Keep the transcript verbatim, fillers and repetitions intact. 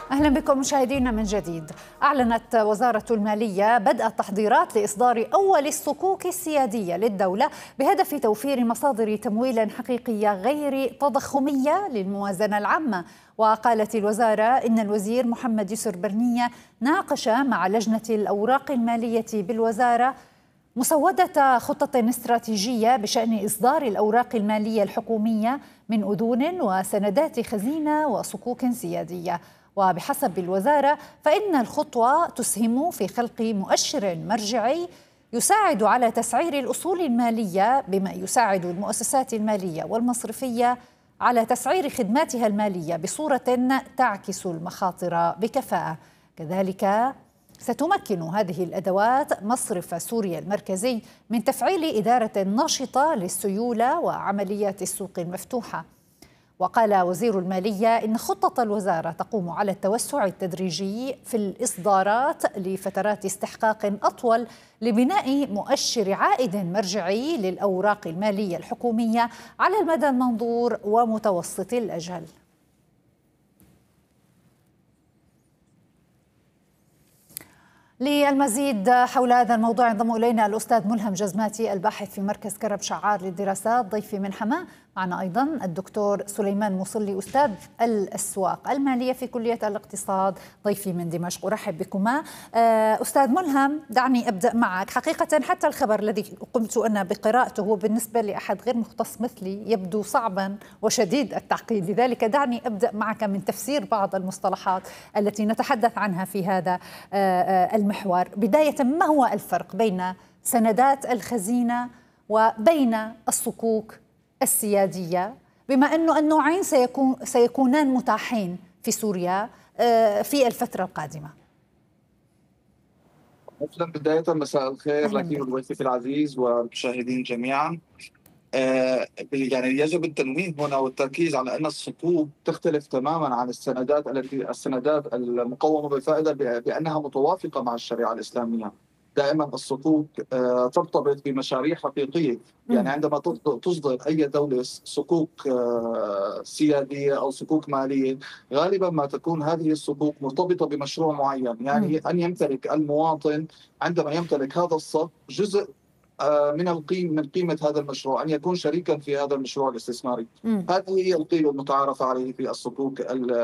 أهلا بكم مشاهدينا من جديد. أعلنت وزارة المالية بدء التحضيرات لإصدار أول الصكوك السيادية للدولة بهدف توفير مصادر تمويل حقيقية غير تضخمية للموازنة العامة. وقالت الوزارة إن الوزير محمد يسر برنية ناقش مع لجنة الأوراق المالية بالوزارة مسودة خطة استراتيجية بشأن إصدار الأوراق المالية الحكومية من أذون وسندات خزينة وصكوك سيادية. وبحسب الوزارة فإن الخطوة تسهم في خلق مؤشر مرجعي يساعد على تسعير الأصول المالية، بما يساعد المؤسسات المالية والمصرفية على تسعير خدماتها المالية بصورة تعكس المخاطر بكفاءة. كذلك ستمكن هذه الأدوات مصرف سوريا المركزي من تفعيل إدارة نشطة للسيولة وعمليات السوق المفتوحة. وقال وزير المالية إن خطة الوزارة تقوم على التوسع التدريجي في الإصدارات لفترات استحقاق أطول لبناء مؤشر عائد مرجعي للأوراق المالية الحكومية على المدى المنظور ومتوسط الأجل. للمزيد حول هذا الموضوع ينضم إلينا الأستاذ ملهم جزماتي الباحث في مركز كرب شعار للدراسات ضيفي من حماة. معنا أيضا الدكتور سليمان مصلي أستاذ الأسواق المالية في كلية الاقتصاد ضيفي من دمشق. أرحب بكما. أستاذ ملهم، دعني أبدأ معك. حقيقة حتى الخبر الذي قمت أنا بقراءته هو بالنسبة لأحد غير مختص مثلي يبدو صعبا وشديد التعقيد، لذلك دعني أبدأ معك من تفسير بعض المصطلحات التي نتحدث عنها في هذا المحور. بداية، ما هو الفرق بين سندات الخزينة وبين الصكوك السيادية، بما أنه النوعين سيكون سيكونان متاحين في سوريا في الفترة القادمة؟ أهلا. بداية مساء الخير لك ولضيفك العزيز والمشاهدين جميعا. آه يعني يجب التنويه هنا والتركيز على أن الصكوك تختلف تماما عن السندات التي السندات المقومة بالفائدة بأنها متوافقة مع الشريعة الإسلامية. دائما الصكوك آه ترتبط بمشاريع حقيقية، يعني عندما تصدر أي دولة صكوك آه سيادية أو صكوك مالية غالبا ما تكون هذه الصكوك مرتبطة بمشروع معين، يعني أن يمتلك المواطن عندما يمتلك هذا الصك جزء من القيم من قيمة هذا المشروع، أن يكون شريكا في هذا المشروع الاستثماري. هذه هي القيمة المتعارف عليه في الصكوك